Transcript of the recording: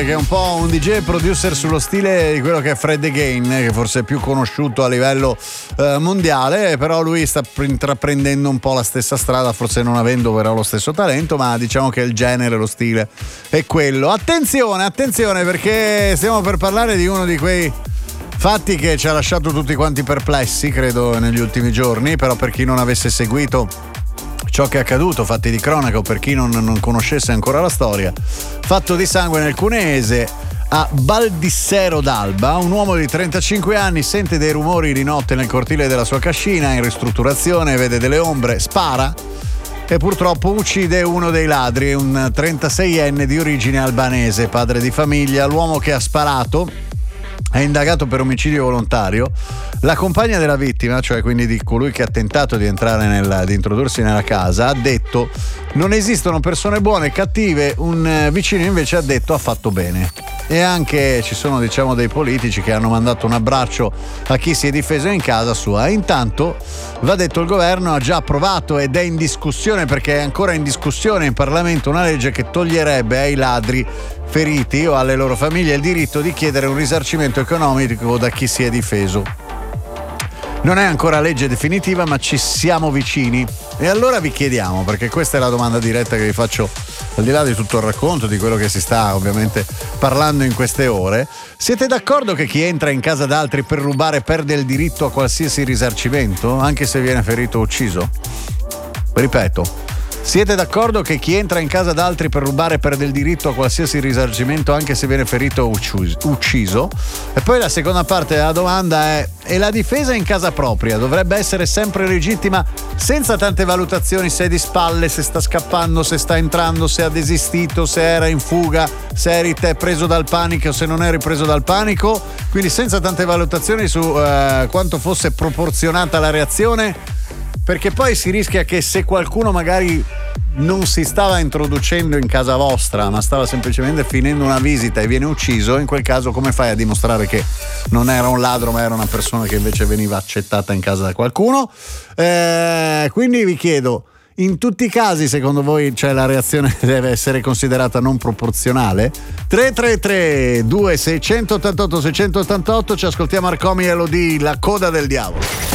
che è un po' un DJ e producer sullo stile di quello che è Fred Again, che forse è più conosciuto a livello mondiale, però lui sta intraprendendo un po' la stessa strada, forse non avendo però lo stesso talento, ma diciamo che il genere, lo stile è quello. Attenzione, perché stiamo per parlare di uno di quei fatti che ci ha lasciato tutti quanti perplessi, credo, negli ultimi giorni, però per chi non avesse seguito ciò che è accaduto, fatti di cronaca, o per chi non conoscesse ancora la storia, fatto di sangue nel Cuneese a Baldissero d'Alba. Un uomo di 35 anni sente dei rumori di notte nel cortile della sua cascina in ristrutturazione, vede delle ombre, spara e purtroppo uccide uno dei ladri, un 36enne di origine albanese, padre di famiglia. L'uomo che ha sparato è indagato per omicidio volontario. La compagna della vittima, cioè quindi di colui che ha tentato di entrare di introdursi nella casa, ha detto: non esistono persone buone e cattive. Un vicino invece ha detto: ha fatto bene. E anche ci sono, diciamo, dei politici che hanno mandato un abbraccio a chi si è difeso in casa sua. E intanto va detto, il governo ha già approvato ed è in discussione, perché è ancora in discussione in Parlamento, una legge che toglierebbe ai ladri feriti o alle loro famiglie il diritto di chiedere un risarcimento economico da chi si è difeso. Non è ancora legge definitiva, ma ci siamo vicini. E allora vi chiediamo, perché questa è la domanda diretta che vi faccio, al di là di tutto il racconto, di quello che si sta ovviamente parlando in queste ore: siete d'accordo che chi entra in casa d'altri per rubare perde il diritto a qualsiasi risarcimento, anche se viene ferito o ucciso? Ripeto, siete d'accordo che chi entra in casa d'altri per rubare perde il diritto a qualsiasi risarcimento anche se viene ferito o ucciso? E poi la seconda parte della domanda è: e la difesa in casa propria dovrebbe essere sempre legittima, senza tante valutazioni, se è di spalle, se sta scappando, se sta entrando, se ha desistito, se era in fuga, se eri te preso dal panico, se non eri preso dal panico? Quindi senza tante valutazioni su quanto fosse proporzionata la reazione, perché poi si rischia che, se qualcuno magari non si stava introducendo in casa vostra, ma stava semplicemente finendo una visita e viene ucciso, in quel caso come fai a dimostrare che non era un ladro ma era una persona che invece veniva accettata in casa da qualcuno? Quindi vi chiedo, in tutti i casi secondo voi, cioè, la reazione deve essere considerata non proporzionale? 333 2688 688, ci ascoltiamo Arcomi e Elodie, La coda del diavolo.